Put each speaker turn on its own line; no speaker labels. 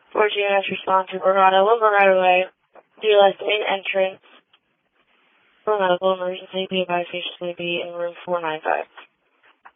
4 units respond to Bravado Lumber right away. DLS main entrance for medical emergency. Be advised, patients may be in room 495.